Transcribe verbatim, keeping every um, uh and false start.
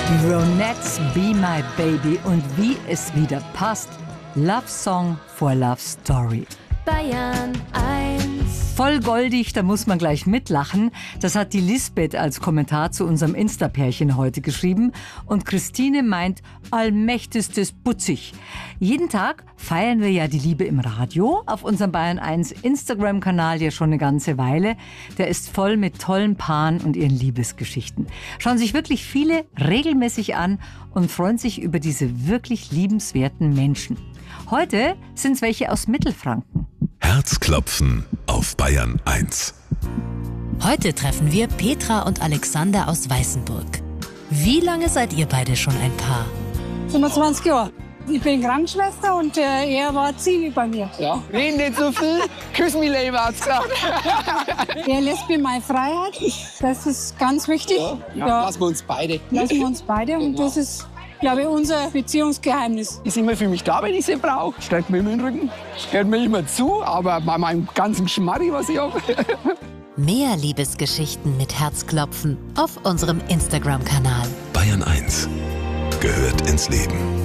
Die Ronettes, Be My Baby, und wie es wieder passt, Love Song for Love Story. Bayern eins. Voll goldig, da muss man gleich mitlachen. Das hat die Lisbeth als Kommentar zu unserem Insta-Pärchen heute geschrieben. Und Christine meint, allmächtigstes putzig. Jeden Tag feiern wir ja die Liebe im Radio. Auf unserem Bayern eins Instagram-Kanal ja schon eine ganze Weile. Der ist voll mit tollen Paaren und ihren Liebesgeschichten. Schauen sich wirklich viele regelmäßig an und freuen sich über diese wirklich liebenswerten Menschen. Heute sind es welche aus Mittelfranken. Herzklopfen auf Bayern eins. Heute treffen wir Petra und Alexander aus Weißenburg. Wie lange seid ihr beide schon ein Paar? fünfundzwanzig Jahre. Ich bin Krankenschwester und äh, er war Zivi bei mir. Ja, reden nicht so viel, küss mich lieber, hat's gesagt. Er lässt mir meine Freiheit. Das ist ganz wichtig. Ja, ja, Ja, lassen wir uns beide. lassen wir uns beide und das ist, glaube ich, unser Beziehungsgeheimnis. Ist immer für mich da, wenn ich sie brauche. Streckt mir immer den Rücken. Hört mir immer zu, aber bei meinem ganzen Schmarri, was ich habe. Mehr Liebesgeschichten mit Herzklopfen auf unserem Instagram-Kanal. Bayern eins gehört ins Leben.